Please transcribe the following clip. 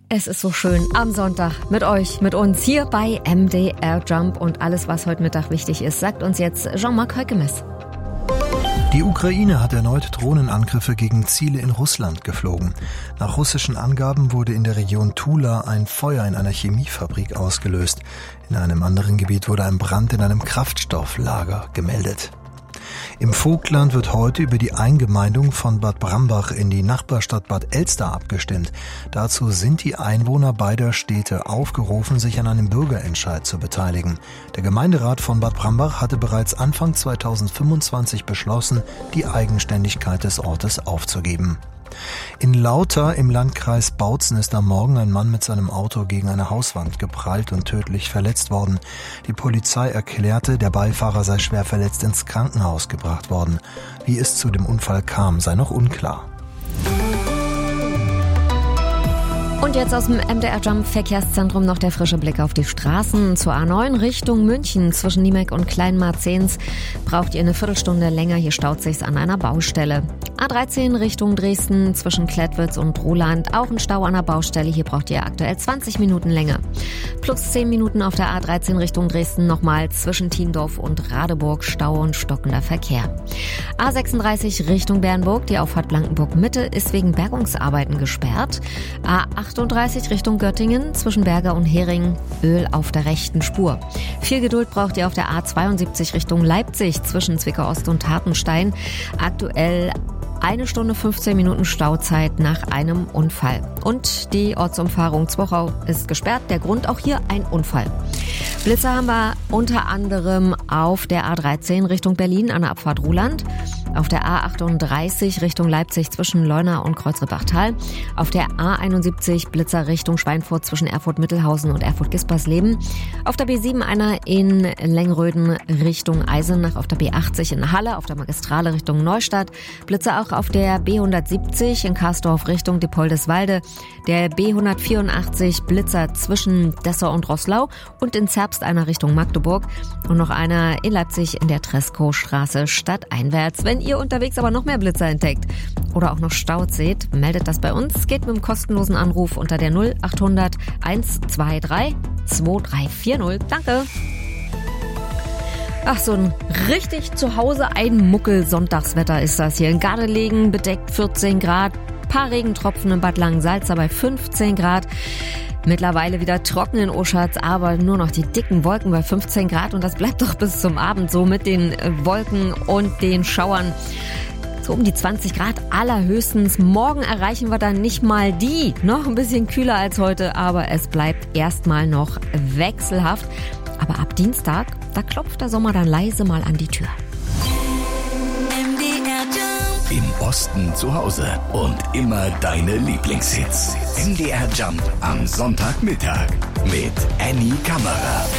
Es ist so schön am Sonntag mit euch, mit uns hier bei MDR Jump und alles, was heute Mittag wichtig ist, sagt uns jetzt Jean-Marc Heukemes. Die Ukraine hat erneut Drohnenangriffe gegen Ziele in Russland geflogen. Nach russischen Angaben wurde in der Region Tula ein Feuer in einer Chemiefabrik ausgelöst. In einem anderen Gebiet wurde ein Brand in einem Kraftstofflager gemeldet. Im Vogtland wird heute über die Eingemeindung von Bad Brambach in die Nachbarstadt Bad Elster abgestimmt. Dazu sind die Einwohner beider Städte aufgerufen, sich an einem Bürgerentscheid zu beteiligen. Der Gemeinderat von Bad Brambach hatte bereits Anfang 2025 beschlossen, die Eigenständigkeit des Ortes aufzugeben. In Lauter im Landkreis Bautzen ist am Morgen ein Mann mit seinem Auto gegen eine Hauswand geprallt und tödlich verletzt worden. Die Polizei erklärte, der Beifahrer sei schwer verletzt ins Krankenhaus gebracht worden. Wie es zu dem Unfall kam, sei noch unklar. Und jetzt aus dem MDR Jump Verkehrszentrum noch der frische Blick auf die Straßen. Zur A9 Richtung München zwischen Niemek und Kleinmarzehns braucht ihr eine Viertelstunde länger. Hier staut sich's an einer Baustelle. A13 Richtung Dresden zwischen Klettwitz und Roland. Auch ein Stau an der Baustelle. Hier braucht ihr aktuell 20 Minuten länger. Plus 10 Minuten auf der A13 Richtung Dresden nochmal zwischen Thiendorf und Radeburg. Stau und stockender Verkehr. A36 Richtung Bernburg. Die Auffahrt Blankenburg Mitte ist wegen Bergungsarbeiten gesperrt. A38 Richtung Göttingen zwischen Berger und Hering. Öl auf der rechten Spur. Viel Geduld braucht ihr auf der A72 Richtung Leipzig zwischen Zwickau Ost und Hartenstein. Aktuell 1 Stunde 15 Minuten Stauzeit nach einem Unfall. Und die Ortsumfahrung Zwochau ist gesperrt. Der Grund auch hier ein Unfall. Blitzer haben wir unter anderem auf der A13 Richtung Berlin an der Abfahrt Ruhland. Auf der A38 Richtung Leipzig zwischen Leuna und Kreuzrippachtal. Auf der A71 Blitzer Richtung Schweinfurt zwischen Erfurt-Mittelhausen und Erfurt-Gispersleben. Auf der B7 einer in Lengröden Richtung Eisenach. Auf der B80 in Halle. Auf der Magistrale Richtung Neustadt. Blitzer auch auf der B170 in Karsdorf Richtung Diepoldeswalde. Der B184 Blitzer zwischen Dessau und Roßlau. Und in Zerbst einer Richtung Magdeburg. Und noch einer in Leipzig in der Treskowstraße stadteinwärts. Wenn ihr unterwegs aber noch mehr Blitzer entdeckt oder auch noch Staus seht, meldet das bei uns. Geht mit einem kostenlosen Anruf unter der 0800 123 2340. Danke. Ach, so ein richtig zu Hause Muckel-Sonntagswetter ist das hier. In Gardelegen bedeckt 14 Grad, paar Regentropfen in Bad Langensalza bei 15 Grad. Mittlerweile wieder trocken in Oschatz, aber nur noch die dicken Wolken bei 15 Grad und das bleibt doch bis zum Abend so mit den Wolken und den Schauern. So um die 20 Grad allerhöchstens. Morgen erreichen wir dann nicht mal die. Noch ein bisschen kühler als heute, aber es bleibt erstmal noch wechselhaft. Aber ab Dienstag, da klopft der Sommer dann leise mal an die Tür. Im Osten zu Hause und immer deine Lieblingshits. MDR Jump am Sonntagmittag mit Annie Kammerer.